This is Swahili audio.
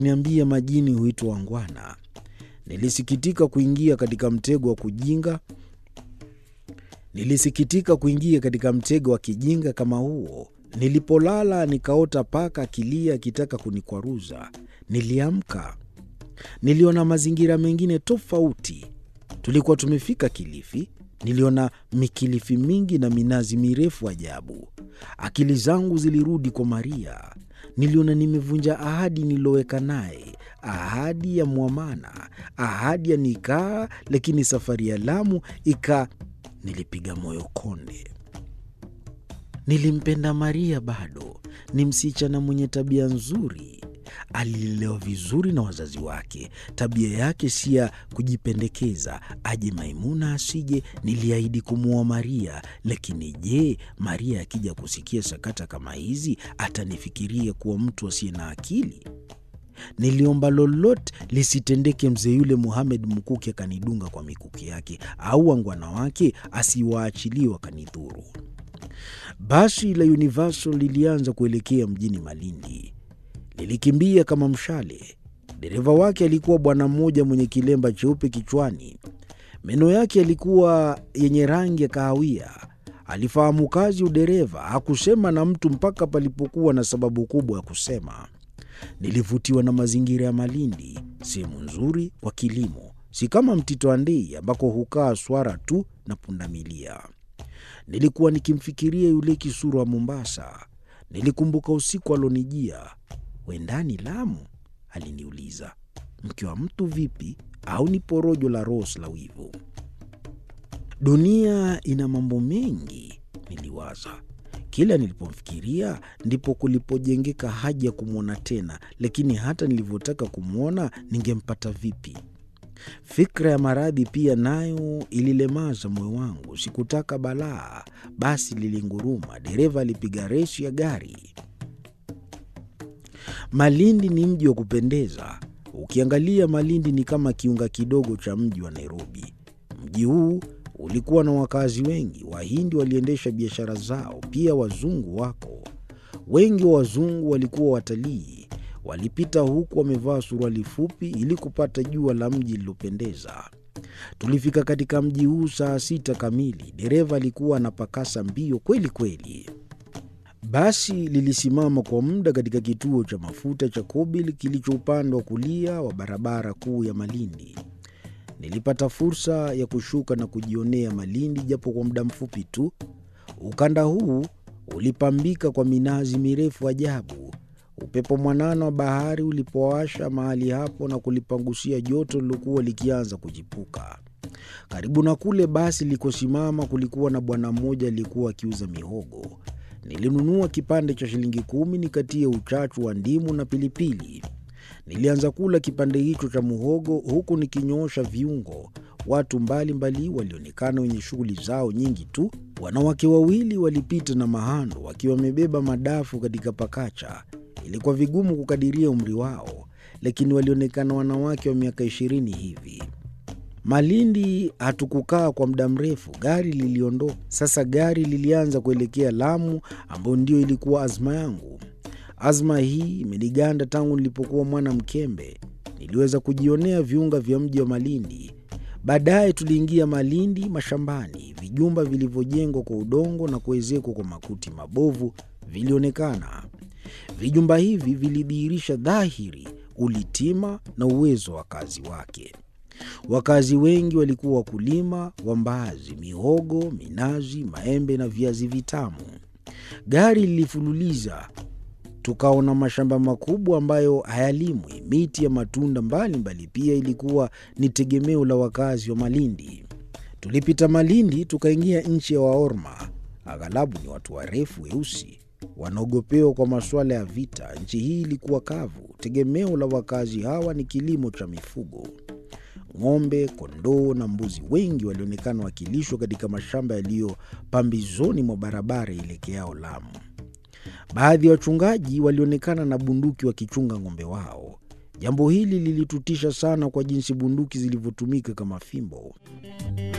Niambia majini huitwa wangwana. Nilisikitika kuingia katika mtego wa kijinga kama huo. Nilipolala nikaota paka akilia akitaka kunikwaruza. Niliamka. Niliona mazingira mengine tofauti. Tulikuwa tumefika Kilifi. Niliona mikilifi mingi na minazi mirefu ajabu. Akili zangu zilirudi kwa Maria. Niliona nimevunja ahadi niloweka naye, ahadi ya muamana, ahadi ya nikaa, lakini safari ya Lamu nilipiga moyo konde. Nilimpenda Maria bado, ni msichana mwenye tabia nzuri. Alilelewa vizuri na wazazi wake. Tabia yake si ya kujipendekeza, aje Maimuna asije. Niliahidi kumuoa Maria, lakini je, Maria akija kusikia sakata kama hizi atanifikiria kuwa mtu asiye na akili? Niliomba lolote lisitendeke, mzee yule Mohamed Mkuki akanidunga kwa mikuki yake, au wangwana wake asiwaachilie wakanidhuru. Basi la Universal lilianza kuelekea mjini Malindi. Lilikimbia kama mshale. Dereva wake alikuwa bwana mmoja mwenye kilemba cheupe kichwani. Meno yake yalikuwa yenye rangi ya kahawia. Alifahamu kazi udereva, hakusema na mtu mpaka palipokuwa na sababu kubwa ya kusema. Nilivutiwa na mazingira ya Malindi, sehemu nzuri kwa kilimo, si kama Mtito Andei ambako hukaa swara tu na pundamilia. Nilikuwa nikimfikiria yule kisura wa Mombasa. Nilikumbuka usiku alonijia. "Wendani Lamu?" aliniuliza. "Mke wa mtu vipi? Au ni porojo la Rose la wivu?" Dunia ina mambo mengi, niliwaza. Kila nilipomfikiria ndipo kulipojengeka haja ya kumwona tena, lakini hata nilivyotaka kumwona ningempata vipi? Fikra ya maradhi pia nayo ililemaza moyo wangu. Sikutaka balaa. Basi lilinguruma. Dereva alipiga resi ya gari. Malindi ni mji wa kupendeza. Ukiangalia Malindi ni kama kiunga kidogo cha mji wa Nairobi. Mji huu ulikuwa na wakazi wengi. Wahindi waliendesha biashara zao, pia wazungu wako. Wengi wa wazungu walikuwa watalii. Walipita huku wamevaa suruali fupi ili kupata jua la mji lilopendeza. Tulifika katika mji huu saa 6 kamili. Dereva alikuwa anapakasa mbio kweli kweli. Basi lilisimama kwa muda katika kituo cha mafuta cha Kobil kilicho upande wa kulia wa barabara kuu ya Malindi. Nilipata fursa ya kushuka na kujionea Malindi japo kwa muda mfupi tu. Ukanda huu ulipambika kwa minazi mirefu ajabu. Upepo mwanana wa bahari ulipowasha mahali hapo na kulipangusia joto lilokuwa likianza kujipuka. Karibu na kule basi likosimama kulikuwa na bwana mmoja aliyekuwa akiuza mihogo. Nilinunua kipande cha shilingi 10 nikatie uchachu wa ndimu na pilipili. Nilianza kula kipande hicho cha muhogo huku nikinyoosha viungo. Watu mbalimbali walionekana wenye shughuli zao nyingi tu. Wanawake wawili walipita na mahando wakiwa wamebeba madafu katika pakacha. Ilikuwa vigumu kukadiria umri wao, lakini walionekana wanawake wa miaka 20 hivi. Malindi hatukukaa kwa muda mrefu, gari liliondoka. Sasa gari lilianza kuelekea Lamu, ambayo ndio ilikuwa azma yangu. Azma hii imeniganda tangu nilipokuwa mwana mkembe. Niliweza kujionea viunga vya mji wa Malindi. Baadaye tuliingia Malindi mashambani. Vijumba vilivyojengwa kwa udongo na kuezekwa kwa makuti mabovu vilionekana. Vijumba hivi vilidhihirisha dhahiri ulitima na uwezo wa wakazi wake. Wakazi wengi walikuwa wakulima wa mbaazi, mihogo, minazi, maembe na viazi vitamu. Gari lilifululiza. Tukaona mashamba makubwa ambayo hayalimwi. Miti ya matunda mbalimbali pia ilikuwa ni tegemeo la wakazi wa Malindi. Tulipita Malindi tukaingia nchi ya Waorma. Aghalabu ni watu warefu weusi, wanaogopewa kwa masuala ya vita. Nchi hii ilikuwa kavu. Tegemeo la wakazi hawa ni kilimo cha mifugo. Ng'ombe, kondoo na mbuzi wengi walionekana wakilishwa katika mashamba yaliyo pambizoni mwa barabara ielekeao Lamu. Baadhi ya wachungaji walionekana na bunduki wakichunga ng'ombe wao. Jambo hili lilitutisha sana kwa jinsi bunduki zilivyotumika kama fimbo.